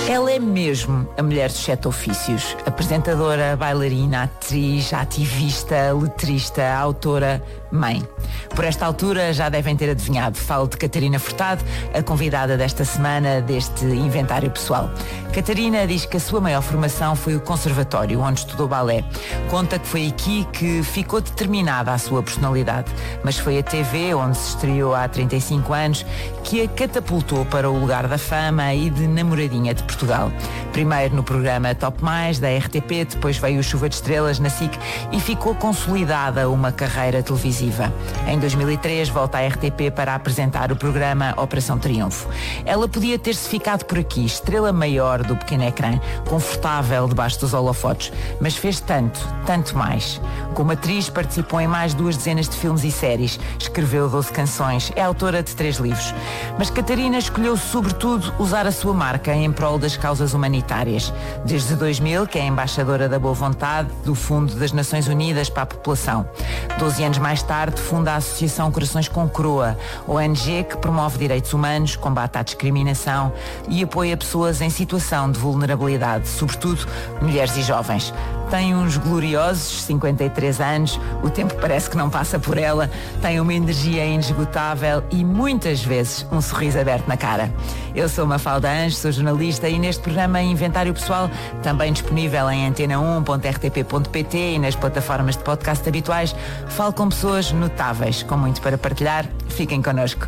Ela é mesmo a mulher dos 7 ofícios. Apresentadora, bailarina, atriz, ativista, letrista, autora, mãe. Por esta altura já devem ter adivinhado. Falo de Catarina Furtado, a convidada desta semana deste inventário pessoal. Catarina diz que a sua maior formação foi o conservatório, onde estudou balé. Conta que foi aqui que ficou determinada a sua personalidade. Mas foi a TV, onde se estreou há 35 anos, que a catapultou para o lugar da fama e de namoradinha de Portugal. Primeiro no programa Top Mais, da RTP, depois veio o Chuva de Estrelas na SIC e ficou consolidada uma carreira televisiva. Em 2003 volta à RTP para apresentar o programa Operação Triunfo. Ela podia ter-se ficado por aqui, estrela maior do pequeno ecrã, confortável debaixo dos holofotes, mas fez tanto mais. Como atriz participou em mais 2 dezenas de filmes e séries, escreveu 12 canções, é autora de 3 livros. Mas Catarina escolheu sobretudo usar a sua marca em prol das causas humanitárias. Desde 2000 que é embaixadora da boa vontade do Fundo das Nações Unidas para a População. 12 anos mais tarde funda a Associação Corações com Coroa, ONG que promove direitos humanos, combate à discriminação e apoia pessoas em situação de vulnerabilidade, sobretudo mulheres e jovens. Tem uns gloriosos 53 anos, o tempo parece que não passa por ela, tem uma energia inesgotável e muitas vezes um sorriso aberto na cara. Eu sou Mafalda Anjos, sou jornalista e neste programa Inventário Pessoal, também disponível em antena1.rtp.pt e nas plataformas de podcast habituais, falo com pessoas notáveis, com muito para partilhar. Fiquem connosco.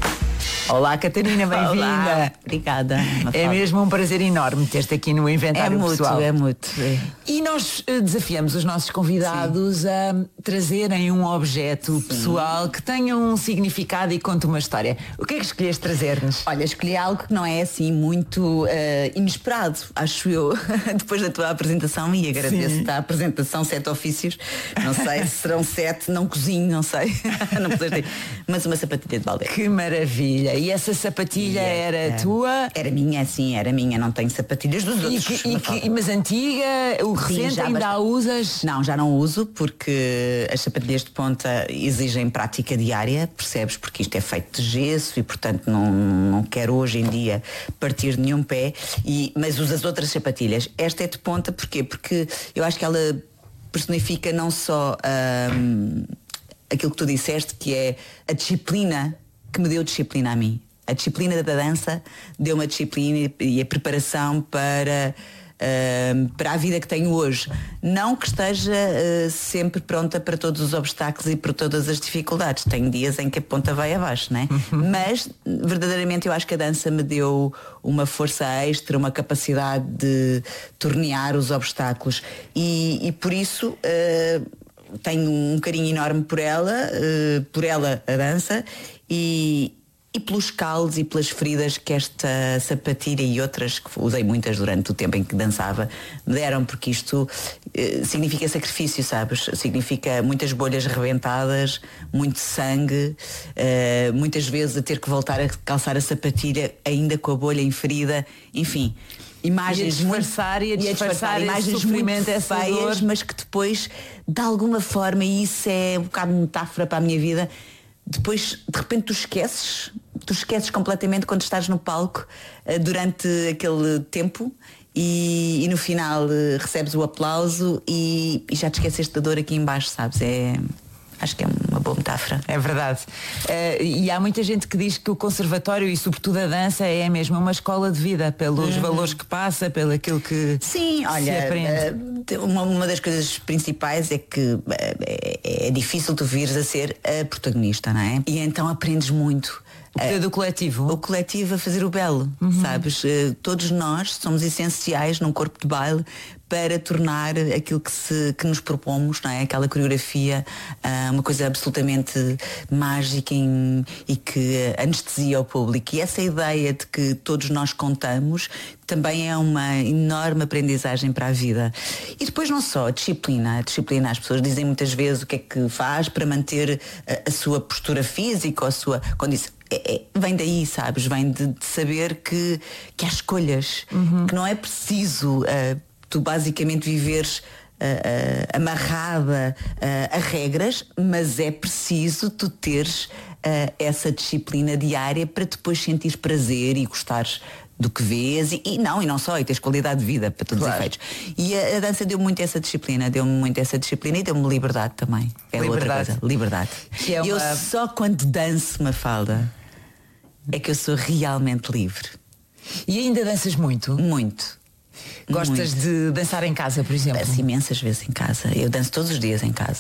Olá, Catarina, bem-vinda. Olá, obrigada. É mesmo um prazer enorme ter-te aqui no Inventário Pessoal. É muito. E nós desafiamos os nossos convidados a trazerem um objeto pessoal que tenha um significado e conte uma história. O que é que escolheste trazer-nos? Olha, escolhi algo que não é assim muito inesperado, acho eu, depois da tua apresentação, e agradeço-te a apresentação, 7 ofícios. Não sei se serão 7, não cozinho, não sei. Não ter, mas uma sapatilha de balé. Que maravilha! E essa sapatilha era tua? Era minha, sim, era minha, não tenho sapatilhas dos outros. Mas antiga, o recente ainda a usas? Não, já não uso, porque as sapatilhas de ponta exigem prática diária, percebes? Porque isto é feito de gesso e, portanto, não quero hoje em dia partir de nenhum pé, mas uso as outras sapatilhas. Esta é de ponta, porquê? Porque eu acho que ela personifica não só aquilo que tu disseste, que é a disciplina que me deu disciplina a mim. A disciplina da dança deu uma disciplina e a preparação para a vida que tenho hoje. Não que esteja sempre pronta para todos os obstáculos e para todas as dificuldades. Tenho dias em que a ponta vai abaixo, né? Mas verdadeiramente eu acho que a dança me deu uma força extra, uma capacidade de tornear os obstáculos e por isso tenho um carinho enorme por ela a dança e pelos calos e pelas feridas que esta sapatilha e outras, que usei muitas durante o tempo em que dançava, me deram, porque isto significa sacrifício, sabes? Significa muitas bolhas rebentadas, muito sangue, muitas vezes a ter que voltar a calçar a sapatilha ainda com a bolha em ferida, enfim. Imagens a disfarçar imagens sofrimento, muito feias, mas que depois, de alguma forma, e isso é um bocado metáfora para a minha vida, depois de repente tu esqueces completamente quando estás no palco durante aquele tempo e no final recebes o aplauso e já te esqueceste da dor aqui em baixo, sabes? Acho que é uma boa metáfora. É verdade. E há muita gente que diz que o conservatório e sobretudo a dança é mesmo uma escola de vida, pelos valores que passa, pelo aquilo que se aprende. Uma das coisas principais é que é difícil tu vires a ser a protagonista, não é? E então aprendes muito. Do coletivo. O coletivo a fazer o belo, sabes? Todos nós somos essenciais num corpo de baile para tornar aquilo que nos propomos, não é? Aquela coreografia, uma coisa absolutamente mágica e que anestesia o público. E essa ideia de que todos nós contamos também é uma enorme aprendizagem para a vida. E depois não só a disciplina, as pessoas dizem muitas vezes o que é que faz para manter a sua postura física ou a sua condição. Vem daí, sabes? Vem de saber que há escolhas, que não é preciso tu basicamente viveres amarrada a regras, mas é preciso tu teres essa disciplina diária para depois sentir prazer e gostares do que vês e não só, e tens qualidade de vida para todos os efeitos. E a dança deu-me muito essa disciplina e deu-me liberdade também. É outra coisa, liberdade. Que é Eu só quando danço, Mafalda, é que eu sou realmente livre. E ainda danças muito? Muito. Gostas de dançar em casa, por exemplo? Danço imensas vezes em casa. Eu danço todos os dias em casa.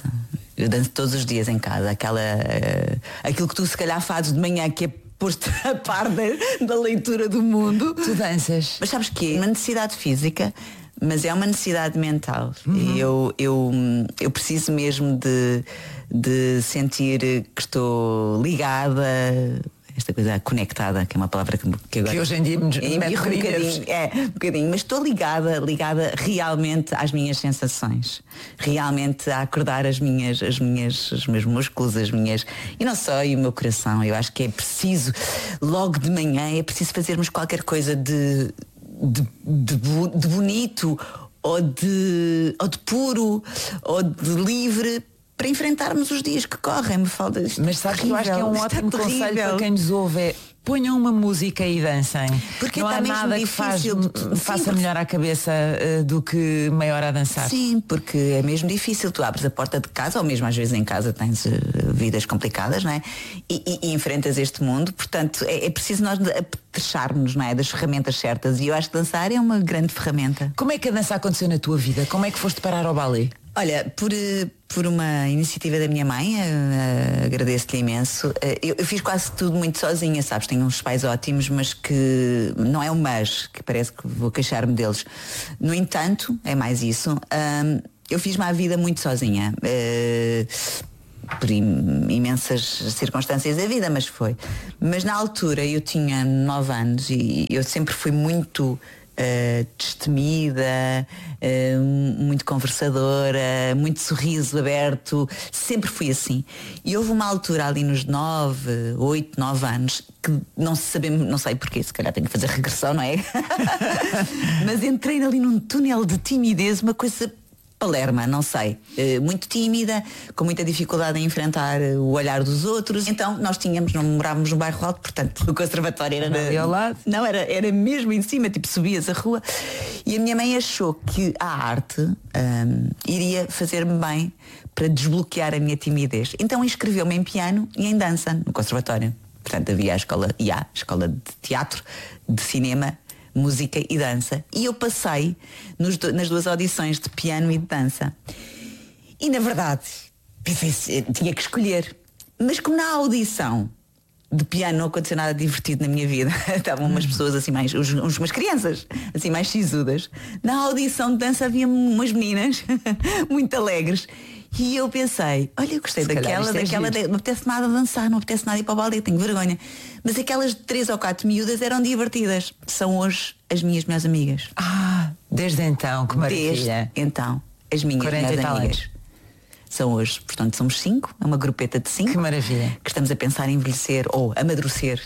Aquilo que tu se calhar fazes de manhã, que é pôr-te a par da leitura do mundo. Tu danças. Mas sabes que é uma necessidade física, mas é uma necessidade mental. Eu preciso mesmo de sentir que estou ligada, esta coisa conectada, que é uma palavra que agora... Que hoje em dia me mete um bocadinho, mas estou ligada realmente às minhas sensações, realmente a acordar os meus músculos, e não só, e o meu coração. Eu acho que é preciso, logo de manhã, é preciso fazermos qualquer coisa de bonito, ou de puro, ou de livre, para enfrentarmos os dias que correm. Me falta isto. Mas sabes que eu acho que é um ótimo conselho para quem nos ouve, é ponham uma música e dancem. Porque não há nada que faça melhor à cabeça do que meia hora a dançar. Sim, porque é mesmo difícil. Tu abres a porta de casa, ou mesmo às vezes em casa tens vidas complicadas, não é? E enfrentas este mundo. Portanto, é preciso nós apetrecharmos, não é? Das ferramentas certas. E eu acho que dançar é uma grande ferramenta. Como é que a dança aconteceu na tua vida? Como é que foste parar ao balé? Olha, por uma iniciativa da minha mãe, agradeço-lhe imenso. Eu fiz quase tudo muito sozinha, sabes? Tenho uns pais ótimos, mas que não é que parece que vou queixar-me deles. No entanto, é mais isso. Eu fiz-me a vida muito sozinha. Por imensas circunstâncias da vida, mas foi. Mas na altura eu tinha 9 anos e eu sempre fui muito destemida, muito conversadora, muito sorriso aberto, sempre fui assim. E houve uma altura ali nos 8, 9 anos que não sei porquê, se calhar tenho que fazer regressão, não é? Mas entrei ali num túnel de timidez, uma coisa palerma, não sei, muito tímida, com muita dificuldade em enfrentar o olhar dos outros. Então nós não morávamos no bairro alto, portanto o conservatório era ao lado. Não, era mesmo em cima, tipo subias a rua. E a minha mãe achou que a arte iria fazer-me bem para desbloquear a minha timidez. Então inscreveu-me em piano e em dança no conservatório. Portanto havia a escola de teatro, de cinema, música e dança. E eu passei nas 2 audições de piano e de dança. E na verdade, pensei, tinha que escolher. Mas como na audição de piano não aconteceu nada divertido na minha vida, estavam umas pessoas assim mais, umas crianças assim mais sisudas. Na audição de dança havia umas meninas muito alegres. E eu pensei, olha, eu gostei daquela, não apetece nada dançar, não apetece nada ir para o balé, tenho vergonha. Mas aquelas 3 ou 4 miúdas eram divertidas. São hoje as minhas melhores amigas. Desde então, que maravilha. Desde então, as minhas melhores amigas. São hoje, portanto, somos 5, é uma grupeta de 5. Que maravilha. Que estamos a pensar em envelhecer ou amadurecer,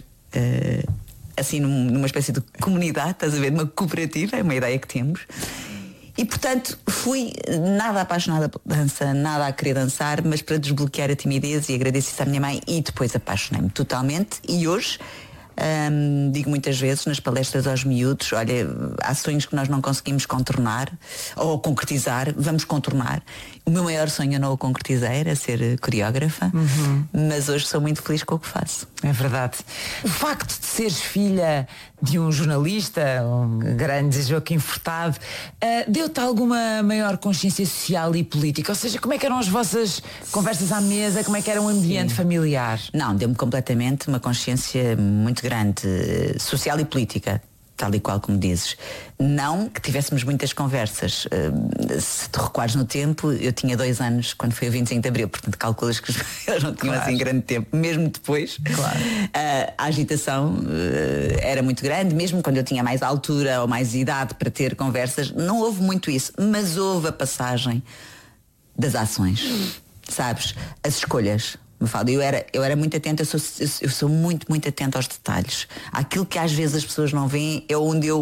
assim numa espécie de comunidade, estás a ver, uma cooperativa, é uma ideia que temos. E portanto fui nada apaixonada por dança, nada a querer dançar, mas para desbloquear a timidez, e agradeço isso à minha mãe, e depois apaixonei-me totalmente. E hoje digo muitas vezes nas palestras aos miúdos, olha, há sonhos que nós não conseguimos contornar ou concretizar, vamos contornar. O meu maior sonho eu não o concretizei, era ser coreógrafa, mas hoje sou muito feliz com o que faço. É verdade. O facto de seres filha de um jornalista, um grande Joaquim Furtado, deu-te alguma maior consciência social e política? Ou seja, como é que eram as vossas conversas à mesa? Como é que era um ambiente familiar? Não, deu-me completamente uma consciência muito grande, social e política. Tal e qual como dizes. Não que tivéssemos muitas conversas. Se te recuares no tempo, eu tinha 2 anos quando foi o 25 de Abril, portanto calculas que eles não tinham assim grande tempo. Mesmo depois, a agitação era muito grande, mesmo quando eu tinha mais altura ou mais idade para ter conversas, não houve muito isso, mas houve a passagem das ações, sabes? As escolhas. Eu era muito atenta, eu sou muito, muito atenta aos detalhes. Aquilo que às vezes as pessoas não veem é onde eu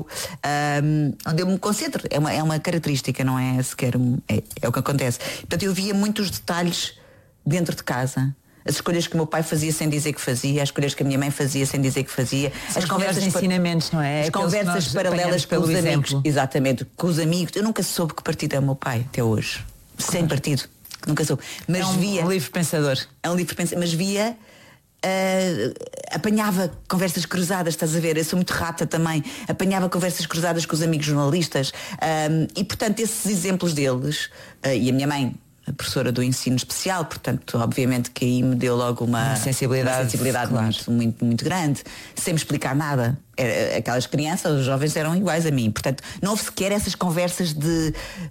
me concentro. É uma característica, não é sequer é o que acontece. Portanto, eu via muitos detalhes dentro de casa. As escolhas que o meu pai fazia sem dizer que fazia, as escolhas que a minha mãe fazia sem dizer que fazia, as conversas de ensinamentos, não é? As conversas paralelas com os amigos. Exatamente, com os amigos. Eu nunca soube que partido é o meu pai, até hoje. Sem partido, nunca soube. Mas via. Um livre pensador. É um livre pensador, mas via. Apanhava conversas cruzadas, estás a ver? Eu sou muito rata também. Apanhava conversas cruzadas com os amigos jornalistas, e portanto esses exemplos deles, e a minha mãe, a professora do ensino especial, portanto obviamente que aí me deu logo uma sensibilidade claro. muito grande, sem me explicar nada. Aquelas crianças, os jovens eram iguais a mim, portanto não houve sequer essas conversas de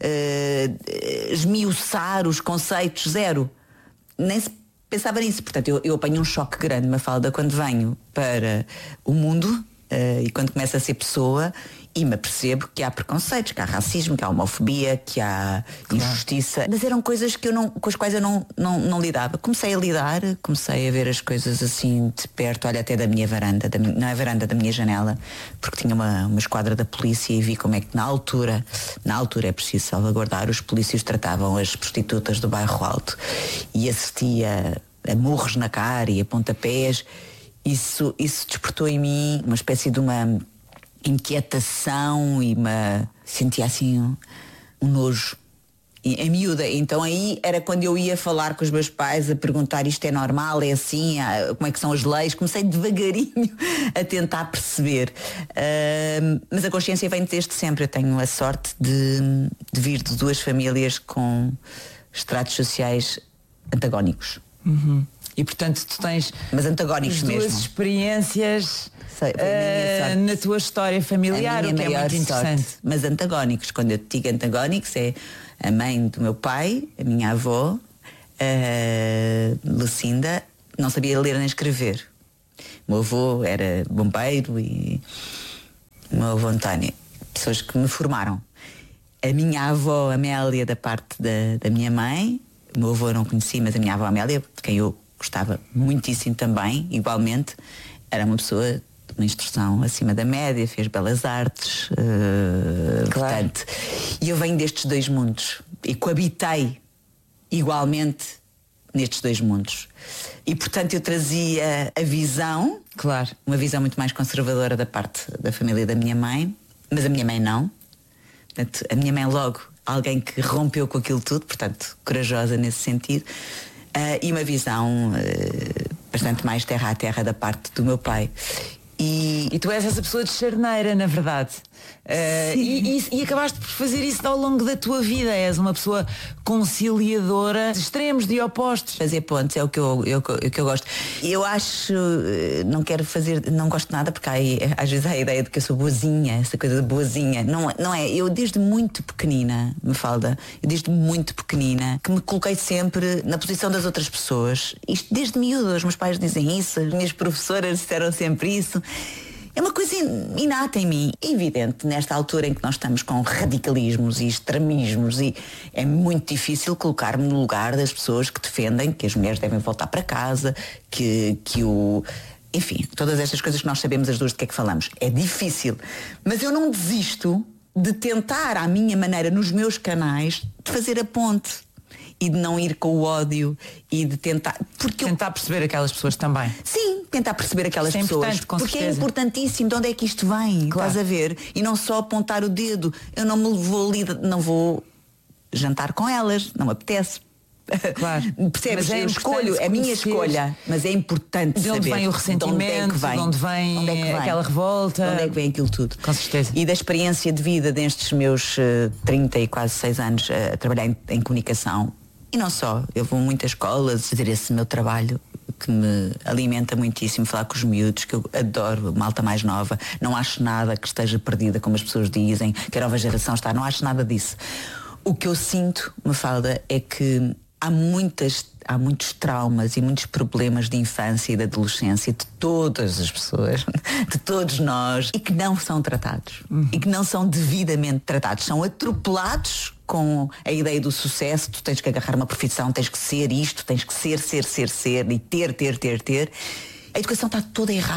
esmiuçar os conceitos, zero. Nem se pensava nisso. Portanto, eu apanho um choque grande, Mafalda, quando venho para o mundo e quando começo a ser pessoa e me apercebo que há preconceitos, que há racismo, que há homofobia, que há injustiça. Mas eram coisas com as quais eu não lidava. Comecei a lidar, comecei a ver as coisas assim de perto, olha, até da minha varanda, não é varanda, da minha janela, porque tinha uma esquadra da polícia e vi como é que na altura é preciso salvaguardar, os polícias tratavam as prostitutas do bairro Alto e assistia a murros na cara e a pontapés. Isso despertou em mim uma espécie de uma inquietação e sentia assim um nojo em miúda. Então aí era quando eu ia falar com os meus pais a perguntar, isto é normal, é assim, como é que são as leis. Comecei devagarinho a tentar perceber, mas a consciência vem desde sempre. Eu tenho a sorte de vir de duas famílias com estratos sociais antagónicos. E portanto tu tens, mas antagónicos duas mesmo, experiências na tua história familiar, o que é muito interessante. Sorte, mas antagónicos. Quando eu te digo antagónicos, é a mãe do meu pai, a minha avó, Lucinda, não sabia ler nem escrever. O meu avô era bombeiro e o meu avô António, pessoas que me formaram. A minha avó Amélia, da parte da minha mãe, o meu avô eu não conheci, mas a minha avó Amélia, de quem eu gostava muitíssimo também, igualmente, era uma pessoa de uma instrução acima da média, fez belas artes, claro. Portanto, e eu venho destes dois mundos e coabitei igualmente nestes dois mundos. E portanto eu trazia a visão, claro, uma visão muito mais conservadora da parte da família da minha mãe, mas a minha mãe não. Portanto, a minha mãe logo, alguém que rompeu com aquilo tudo, portanto, corajosa nesse sentido. E uma visão bastante mais terra a terra da parte do meu pai. E tu és essa pessoa de charneira, na verdade. E acabaste por fazer isso ao longo da tua vida. És uma pessoa conciliadora de extremos, de opostos. Fazer pontos é o que eu gosto. Eu acho, não gosto de nada, porque às vezes há a ideia de que eu sou boazinha, essa coisa de boazinha. Não é. Eu desde muito pequenina, Mafalda, desde muito pequenina, que me coloquei sempre na posição das outras pessoas. Isto desde miúdo, os meus pais dizem isso, as minhas professoras disseram sempre isso. É uma coisa inata em mim. É evidente, nesta altura em que nós estamos com radicalismos e extremismos, e é muito difícil colocar-me no lugar das pessoas que defendem que as mulheres devem voltar para casa, enfim, todas estas coisas que nós sabemos as duas de que é que falamos. É difícil. Mas eu não desisto de tentar, à minha maneira, nos meus canais, de fazer a ponte. E de não ir com o ódio e de tentar perceber aquelas pessoas também. Sim, tentar perceber aquelas é pessoas, porque certeza. É importantíssimo de onde é que isto vem, claro. Estás a ver? E não só apontar o dedo. Eu não vou jantar com elas, não me apetece. Claro. Percebes? Eu escolho, é a minha escolha, mas é importante de onde saber vem o ressentimento, de onde vem aquela revolta, de onde é que vem aquilo tudo. Com certeza. E da experiência de vida destes meus 30 e quase 6 anos a trabalhar em comunicação. E não só, eu vou a muitas escolas fazer esse meu trabalho que me alimenta muitíssimo, falar com os miúdos, que eu adoro, malta mais nova. Não acho nada que esteja perdida, como as pessoas dizem, que a nova geração está, não acho nada disso. O que eu sinto, Mafalda, é que há muitos traumas e muitos problemas de infância e de adolescência de todas as pessoas, de todos nós, e que não são tratados. E que não são devidamente tratados. São atropelados com a ideia do sucesso. Tu tens que agarrar uma profissão, tens que ser isto, tens que ser e ter. A educação está toda errada.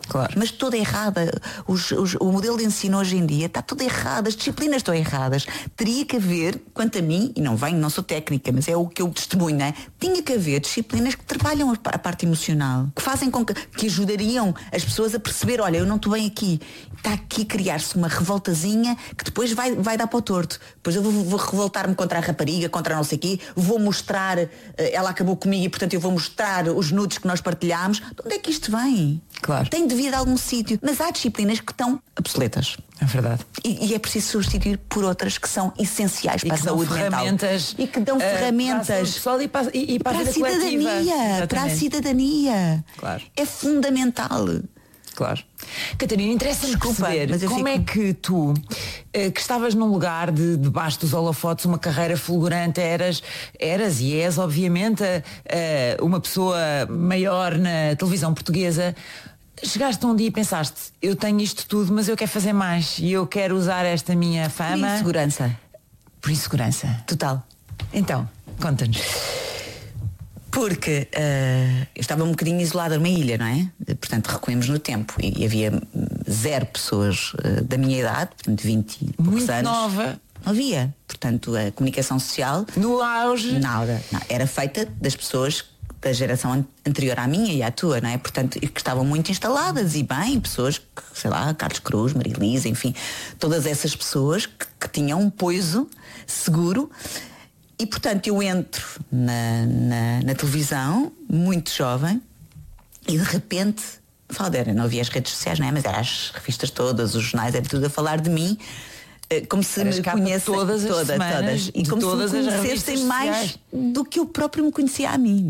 Claro. Mas toda errada. O modelo de ensino hoje em dia está tudo errado, as disciplinas estão erradas. Teria que haver, quanto a mim, e não sou técnica, mas é o que eu testemunho, não é? Tinha que haver disciplinas que trabalham a parte emocional, que fazem com que ajudariam as pessoas a perceber, olha, eu não estou bem aqui. Está aqui a criar-se uma revoltazinha que depois vai dar para o torto. Depois eu vou revoltar-me contra a rapariga, contra não sei o quê, vou mostrar, ela acabou comigo e portanto eu vou mostrar os nudes que nós partilhámos. De onde é que isto vem? Claro. Tem de vir a algum sítio. Mas há disciplinas que estão obsoletas. É verdade. E é preciso substituir por outras que são essenciais para a saúde mental. E que dão ferramentas para a vida cidadania. Para a cidadania. Claro. É fundamental. Claro. Catarina, interessa-me perceber mas como é que tu, que estavas num lugar debaixo dos holofotes, uma carreira fulgurante, eras e és obviamente uma pessoa maior na televisão portuguesa, chegaste um dia e pensaste, eu tenho isto tudo, mas eu quero fazer mais e eu quero usar esta minha fama... Por insegurança. Por insegurança. Total. Então, conta-nos. Porque eu estava um bocadinho isolada numa ilha, não é? Portanto, recuemos no tempo. E havia 0 pessoas da minha idade, portanto, 20 e poucos muito anos. Nova. Não havia. Portanto, a comunicação social... No auge. Nada. Não, era feita das pessoas da geração anterior à minha e à tua, não é? Portanto, que estavam muito instaladas e bem, pessoas que, sei lá, Carlos Cruz, Marilisa, enfim, todas essas pessoas que tinham um poiso seguro. E portanto eu entro na televisão, muito jovem, e de repente, não havia as redes sociais, não é? Mas eram as revistas todas, os jornais, era tudo a falar de mim, como se me conhecessem todas, e como todas se me conhecessem mais do que eu próprio me conhecia a mim,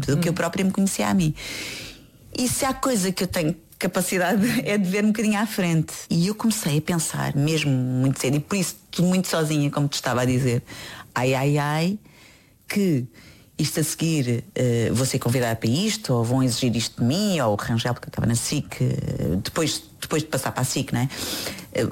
E se há coisa que eu tenho capacidade é de ver um bocadinho à frente. E eu comecei a pensar, mesmo muito cedo, e por isso tudo muito sozinha, como te estava a dizer, ai, que isto a seguir vou ser convidada para isto, ou vão exigir isto de mim, ou o Rangel, porque eu estava na SIC, depois de passar para a SIC, não é?